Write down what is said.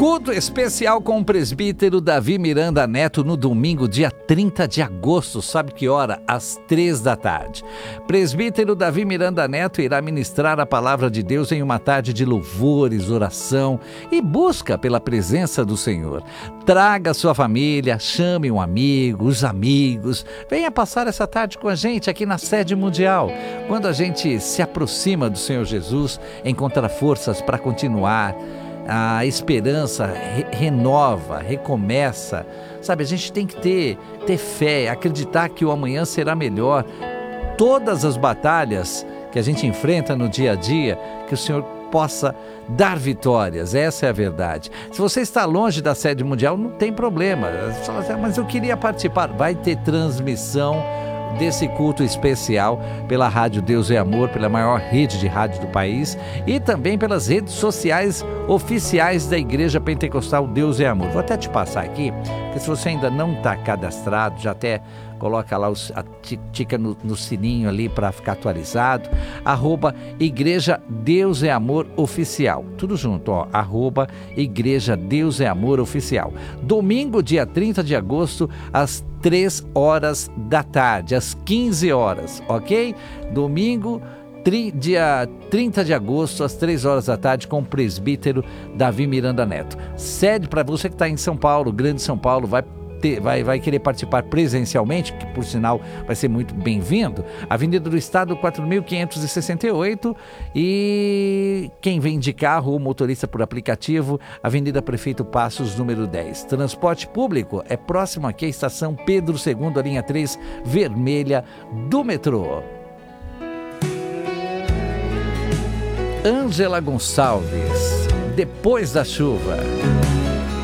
Culto especial com o presbítero Davi Miranda Neto no domingo, dia 30 de agosto. Sabe que hora? Às 3 da tarde. Presbítero Davi Miranda Neto irá ministrar a palavra de Deus em uma tarde de louvores, oração e busca pela presença do Senhor. Traga sua família, chame um amigo, os amigos. Venha passar essa tarde com a gente aqui na sede mundial. Quando a gente se aproxima do Senhor Jesus, encontra forças para continuar. A esperança renova, recomeça, sabe? A gente tem que ter fé, acreditar que o amanhã será melhor. Todas as batalhas que a gente enfrenta no dia a dia, que o Senhor possa dar vitórias, essa é a verdade. Se você está longe da sede mundial, não tem problema. Mas eu queria participar. Vai ter transmissão desse culto especial pela Rádio Deus é Amor, pela maior rede de rádio do país e também pelas redes sociais oficiais da Igreja Pentecostal Deus é Amor. Vou até te passar aqui, porque se você ainda não está cadastrado, já até coloca lá, tica no sininho ali para ficar atualizado, @Igreja Deus é Amor Oficial, tudo junto, @Igreja Deus é Amor Oficial. Domingo, dia 30 de agosto, às 3 horas da tarde, às 15 horas, ok? Domingo, dia 30 de agosto, às 3 horas da tarde, com o presbítero Davi Miranda Neto. Sede para você que está em São Paulo, Grande São Paulo, vai querer participar presencialmente, que por sinal vai ser muito bem-vindo. Avenida do Estado 4568 e quem vem de carro ou motorista por aplicativo, Avenida Prefeito Passos, número 10. Transporte público é próximo aqui à estação Pedro II, a linha 3 vermelha do metrô. Ângela Gonçalves, Depois da Chuva.